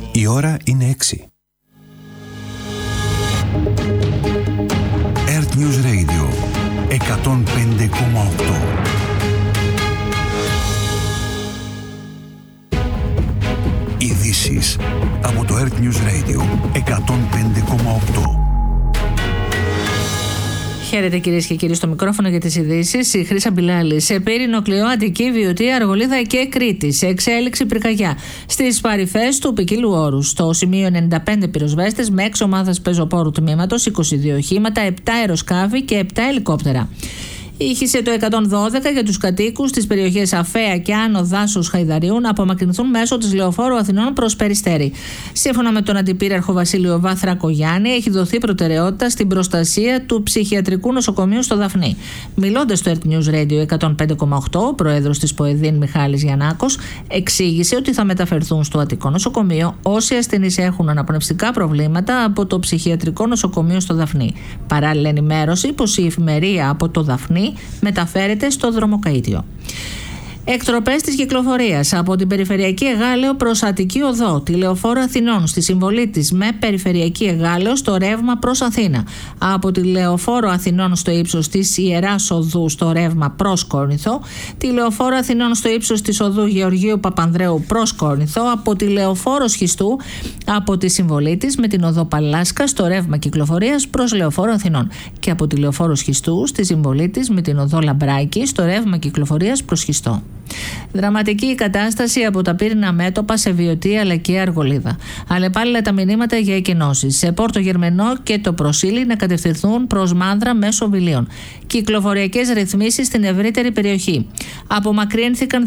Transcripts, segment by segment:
Η ώρα είναι 6. Earth News Radio 105,8. Ειδήσεις από το Earth News Radio 105,8. Χαίρετε κυρίες και κύριοι, στο μικρόφωνο για τις ειδήσεις η Χρύσα Μπιλάλη. Σε Πύρινο, Κλειό, Αττική, Βιωτία, Αργολίδα και Κρήτη. Σε εξέλιξη πυρκαγιά στις παρυφές του ποικίλου όρους. Στο σημείο 95 πυροσβέστες με 6 ομάδες πεζοπόρου τμήματος, 22 οχήματα, 7 αεροσκάφη και 7 ελικόπτερα. Ήχησε το 112 για τους κατοίκους στις περιοχές Αφαία και Άνω Δάσους Χαϊδαριού να απομακρυνθούν μέσω της Λεωφόρου Αθηνών προς Περιστέρι. Σύμφωνα με τον Αντιπύραρχο Βασίλειο Βάθρακογιάννη, έχει δοθεί προτεραιότητα στην προστασία του ψυχιατρικού νοσοκομείου στο Δαφνί. Μιλώντας στο Earth News Radio 105,8, ο πρόεδρος της ΠΟΕΔΗΝ Μιχάλης Γιαννάκος εξήγησε ότι θα μεταφερθούν στο Αττικό νοσοκομείο όσοι ασθενείς έχουν αναπνευστικά προβλήματα από το ψυχιατρικό νοσοκομείο στο Δαφνί. Παράλληλα, ενημέρωση πως η εφημερία από το Δαφνί μεταφέρεται στο δρομοκαΐτιο. Εκτροπές της κυκλοφορίας από την Περιφερειακή Εγάλεο προς Αττική Οδό, τη Λεωφόρο Αθηνών στη συμβολή της με Περιφερειακή Εγάλεο στο ρεύμα προς Αθήνα. Από τη Λεωφόρο Αθηνών στο ύψος της Ιεράς Οδού στο ρεύμα προς Κόρινθο, τη Λεωφόρο Αθηνών στο ύψος της Οδού Γεωργίου Παπανδρέου προς Κόρινθο, από τη Λεωφόρο Σχιστού από τη συμβολή της με την Οδό Παλάσκα στο ρεύμα κυκλοφορίας προς Λεωφόρο Αθηνών και από τη Λεωφόρο Σχιστού στη συμβολή της με την Οδό Λαμπράκη στο ρεύμα κυκλοφορίας προς Σχιστό. Δραματική η κατάσταση από τα πύρινα μέτωπα σε Βιωτία αλλά και Αργολίδα. Αλλεπάλληλα τα μηνύματα για εκκοινώσεις. Σε Πόρτο Γερμενό και το Προσίλι να κατευθυνθούν προς Μάνδρα μέσω Βιλίων. Κυκλοφοριακές ρυθμίσεις στην ευρύτερη περιοχή. Απομακρύνθηκαν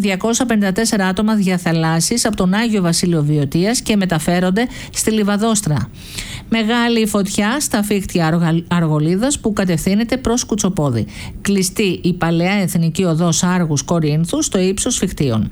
254 άτομα διαθαλάσσης από τον Άγιο Βασίλειο Βιωτίας και μεταφέρονται στη Λιβαδόστρα. Μεγάλη φωτιά στα φύκτια Αργολίδας που κατευθύνεται προς Κουτσοπόδι. Κλειστή η παλαιά εθνική οδός Άργους Κορίνθου στο ύψος Φικτίων.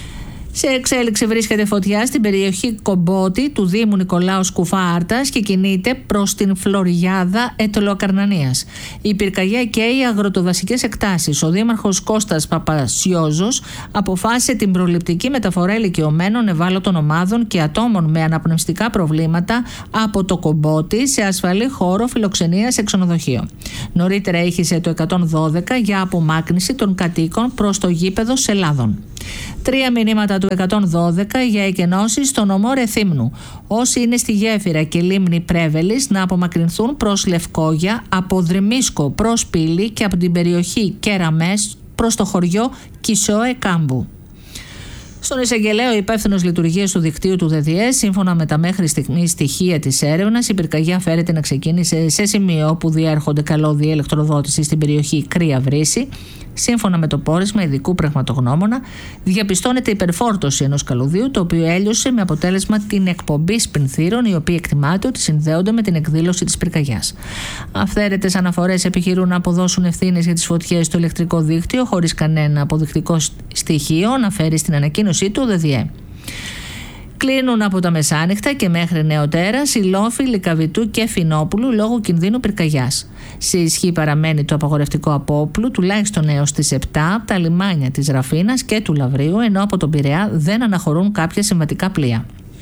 Σε εξέλιξη βρίσκεται φωτιά στην περιοχή Κομπότη του Δήμου Νικολάου Σκουφά Άρτας και κινείται προς την Φλωριάδα Ετωλοκαρνανίας. Η πυρκαγιά καίει αγροτοδασικές εκτάσεις. Ο Δήμαρχος Κώστας Παπασιόζος αποφάσισε την προληπτική μεταφορά ηλικιωμένων ευάλωτων ομάδων και ατόμων με αναπνευστικά προβλήματα από το Κομπότη σε ασφαλή χώρο φιλοξενίας σε ξενοδοχείο. Νωρίτερα ήχησε το 112 για απομάκρυνση των κατοίκων προς το γήπεδο Σελάδων. 3 μηνύματα του 112 για εκενώσεις στο νομό Ρεθύμνου. Όσοι είναι στη γέφυρα και λίμνη Πρέβελης να απομακρυνθούν προς Λευκόγια, από Δρυμίσκο προς Πύλη και από την περιοχή Κεραμές προς το χωριό Κισόε Κάμπου. Στον εισαγγελέο υπεύθυνος λειτουργίας του δικτύου του ΔΔΕ, σύμφωνα με τα μέχρι στιγμής στοιχεία της έρευνας, η πυρκαγιά φέρεται να ξεκίνησε σε σημείο όπου διέρχονται καλώδια ηλεκτροδότηση στην περιοχή Κρύα Βρύση. Σύμφωνα με το πόρισμα ειδικού πραγματογνώμονα, διαπιστώνεται υπερφόρτωση ενός καλωδίου, το οποίο έλειωσε με αποτέλεσμα την εκπομπή σπινθύρων, οι οποίοι εκτιμάται ότι συνδέονται με την εκδήλωση της πυρκαγιάς. Αυθαίρετες αναφορές επιχειρούν να αποδώσουν ευθύνες για τις φωτιές στο ηλεκτρικό δίκτυο, χωρίς κανένα αποδεικτικό στοιχείο να φέρει στην ανακοίνωσή του ΔΔΕ. Κλείνουν από τα μεσάνυχτα και μέχρι νεοτέρας οι λόφοι Λυκαβητού και Φινόπουλου λόγω κινδύνου πυρκαγιάς. Σε ισχύ παραμένει το απαγορευτικό απόπλου τουλάχιστον έως τις 7 από τα λιμάνια της Ραφίνας και του Λαβρίου, ενώ από τον Πειραιά δεν αναχωρούν κάποια συμβατικά πλοία.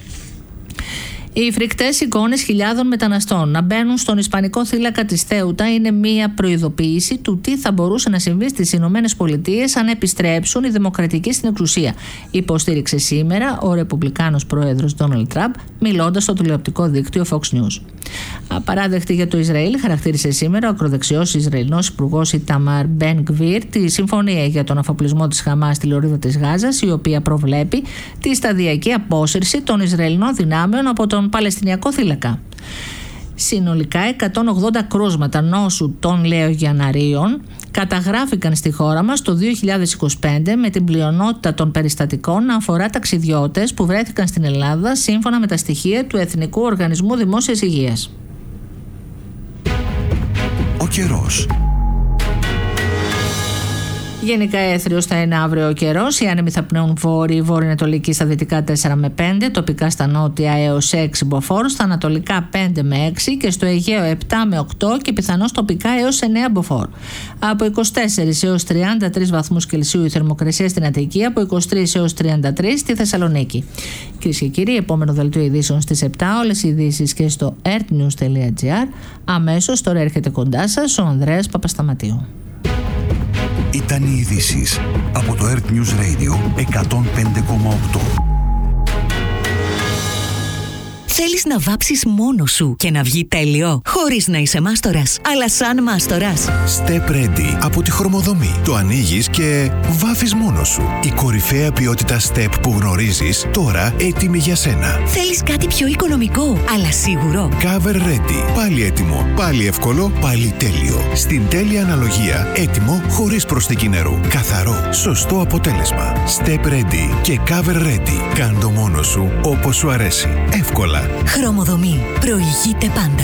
Οι φρικτές εικόνες χιλιάδων μεταναστών να μπαίνουν στον Ισπανικό θύλακα της Θέουτα είναι μία προειδοποίηση του τι θα μπορούσε να συμβεί στις Ηνωμένες Πολιτείες αν επιστρέψουν οι δημοκρατικοί στην εξουσία, υποστήριξε σήμερα ο Ρεπουμπλικάνος πρόεδρος Ντόναλντ Τραμπ, μιλώντας στο τηλεοπτικό δίκτυο Fox News. Απαράδεκτη για το Ισραήλ, χαρακτήρισε σήμερα ο ακροδεξιός Ισραηλινός υπουργός Ιταμάρ Μπεν Γκβίρ τη συμφωνία για τον αφοπλισμό της Χαμάς στη λωρίδα της Γάζας, η οποία προβλέπει τη σταδιακή απόσυρση των Ισραηλινών δυνάμεων από τον Παλαιστινιακό θύλακα. Συνολικά 180 κρούσματα νόσου των λεογιαναρίων καταγράφηκαν στη χώρα μας το 2025, με την πλειονότητα των περιστατικών να αφορά ταξιδιώτες που βρέθηκαν στην Ελλάδα σύμφωνα με τα στοιχεία του Εθνικού Οργανισμού Δημόσιας Υγείας. Ο καιρός. Γενικά έθριος θα είναι αύριο ο καιρός. Οι άνεμοι θα πνέουν βόρειο-ανατολική στα δυτικά 4 με 5, τοπικά στα νότια έως 6 μποφόρ, στα ανατολικά 5 με 6 και στο Αιγαίο 7 με 8 και πιθανώς τοπικά έως 9 μποφόρ. Από 24 έως 33 βαθμούς Κελσίου η θερμοκρασία στην Αττική, από 23 έως 33 στη Θεσσαλονίκη. Κυρίες και κύριοι, επόμενο δελτίο ειδήσεων στις 7, όλες οι ειδήσεις και στο earthnews.gr. Αμέσως τώρα έρχεται κοντά σας ο Ανδρέας Παπασταματίου. Ήταν οι ειδήσεις από το Earth News Radio 105,8. Θέλεις να βάψεις μόνος σου και να βγει τέλειο, χωρίς να είσαι μάστορας, αλλά σαν μάστορας. Step Ready από τη Χρωμοδομή. Το ανοίγεις και βάφεις μόνος σου. Η κορυφαία ποιότητα Step που γνωρίζεις, τώρα έτοιμη για σένα. Θέλεις κάτι πιο οικονομικό, αλλά σίγουρο. Cover Ready. Πάλι έτοιμο, πάλι εύκολο, πάλι τέλειο. Στην τέλεια αναλογία, έτοιμο χωρίς προσθήκη νερού. Καθαρό, σωστό αποτέλεσμα. Step Ready και Cover Ready. Κάν' το μόνος σου όπως σου αρέσει. Εύκολα. Χρωμοδομή. Προηγείται πάντα.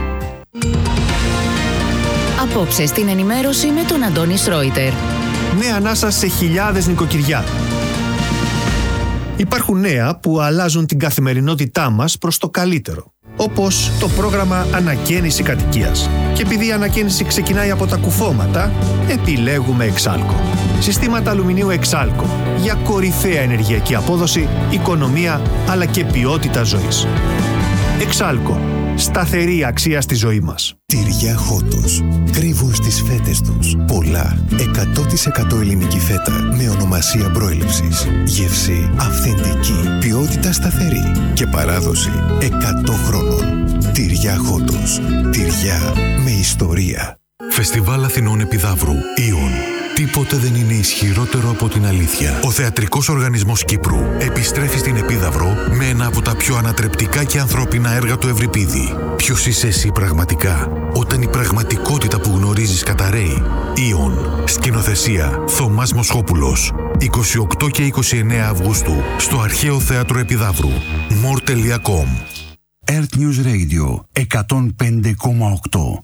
Απόψε στην ενημέρωση με τον Αντώνη Σρόιτερ. Νέα ανάσα σε χιλιάδες νοικοκυριά. Υπάρχουν νέα που αλλάζουν την καθημερινότητά μας προς το καλύτερο. Όπως το πρόγραμμα Ανακαίνιση Κατοικίας. Και επειδή η ανακαίνιση ξεκινάει από τα κουφώματα, επιλέγουμε Εξάλκο. Συστήματα αλουμινίου Εξάλκο για κορυφαία ενεργειακή απόδοση, οικονομία αλλά και ποιότητα ζωής. Εξάλκο. Σταθερή αξία στη ζωή μας. Τυριά Χότος. Κρύβουν στις φέτες τους πολλά 100% ελληνική φέτα με ονομασία προέλευσης. Γεύση αυθεντική, ποιότητα σταθερή και παράδοση 100 χρόνων. Τυριά Χότος. Τυριά με ιστορία. Φεστιβάλ Αθηνών Επιδαύρου. Ιον. Τίποτε δεν είναι ισχυρότερο από την αλήθεια. Ο Θεατρικός Οργανισμός Κύπρου επιστρέφει στην Επίδαυρο με ένα από τα πιο ανατρεπτικά και ανθρώπινα έργα του Ευρυπίδη. Ποιος είσαι εσύ πραγματικά, όταν η πραγματικότητα που γνωρίζεις καταραίει. Ιον. Σκηνοθεσία Θωμάς Μοσχόπουλος. 28 και 29 Αυγούστου στο Αρχαίο Θέατρο Επιδαύρου. more.com. Earth News Radio 105,8.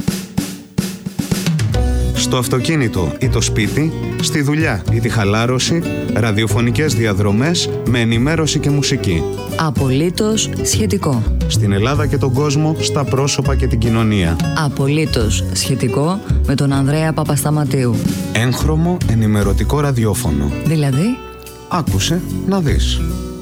Στο αυτοκίνητο ή το σπίτι, στη δουλειά ή τη χαλάρωση, ραδιοφωνικές διαδρομές με ενημέρωση και μουσική. Απολύτως σχετικό. Στην Ελλάδα και τον κόσμο, στα πρόσωπα και την κοινωνία. Απολύτως σχετικό με τον Ανδρέα Παπασταματίου. Έγχρωμο ενημερωτικό ραδιόφωνο. Δηλαδή, άκουσε να δεις.